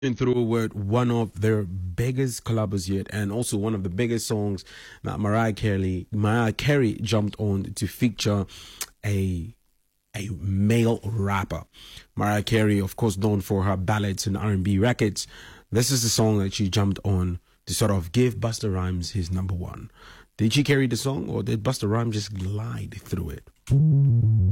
through with one of their biggest collabs yet, and also one of the biggest songs that Mariah Carey jumped on to feature a male rapper. Mariah Carey, of course, known for her ballads and R&B records. This is the song that she jumped on to sort of give Busta Rhymes his number one. Did she carry the song, or did Busta Rhymes just glide through it?